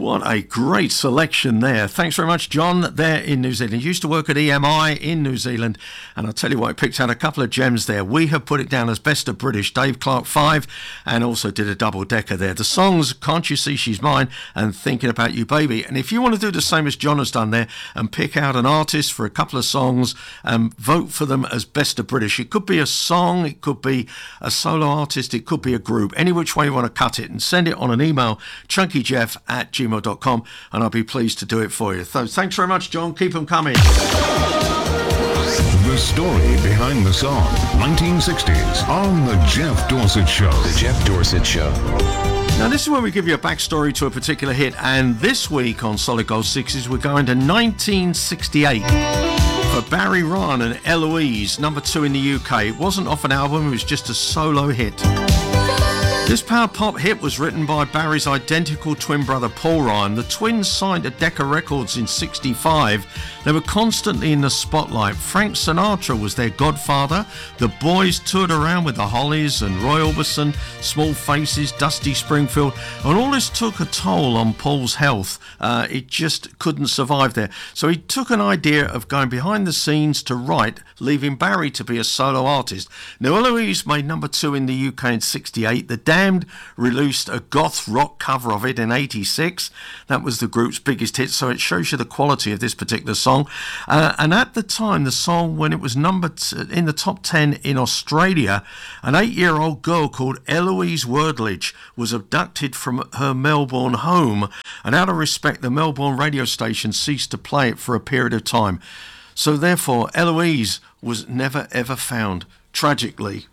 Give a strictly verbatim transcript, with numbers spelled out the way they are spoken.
What a great selection there. Thanks very much, John, there in New Zealand. He used to work at E M I in New Zealand, and I'll tell you what, he picked out a couple of gems there. We have put it down as Best of British, Dave Clark five, and also did a double-decker there. The songs, Can't You See She's Mine, and Thinking About You, Baby. And if you want to do the same as John has done there, and pick out an artist for a couple of songs, and vote for them as Best of British. It could be a song, it could be a solo artist, it could be a group. Any which way you want to cut it, and send it on an email, chunkyjeff at gmail dot com, and I'll be pleased to do it for you. So thanks very much, John. Keep them coming. The story behind the song, nineteen sixties, on The Jeff Dorsett Show. The Jeff Dorsett Show. Now, this is where we give you a backstory to a particular hit, and this week on Solid Gold Sixes, we're going to nineteen sixty-eight. For Barry Ryan and Eloise, number two in the U K. It wasn't off an album, it was just a solo hit. This power pop hit was written by Barry's identical twin brother Paul Ryan. The twins signed to Decca Records in sixty-five. They were constantly in the spotlight. Frank Sinatra was their godfather. The boys toured around with the Hollies and Roy Orbison, Small Faces, Dusty Springfield, and all this took a toll on Paul's health. Uh, it just couldn't survive there. So he took an idea of going behind the scenes to write, leaving Barry to be a solo artist. Now, Eloise made number two in the U K in sixty-eight. The Damned released a goth rock cover of it in eighty-six. That was the group's biggest hit, so it shows you the quality of this particular song. Uh, and at the time, the song, when it was number t- in the top ten in Australia, an eight-year-old girl called Eloise Wordledge was abducted from her Melbourne home, and out of respect, the Melbourne radio station ceased to play it for a period of time. So therefore, Eloise was never ever found, tragically.